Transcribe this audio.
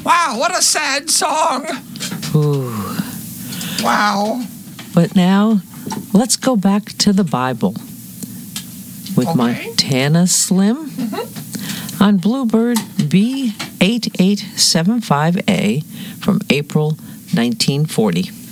Wow, what a sad song. Ooh. Wow. But now, let's go back to the Bible with Montana Slim on Bluebird B8875A from April 1940.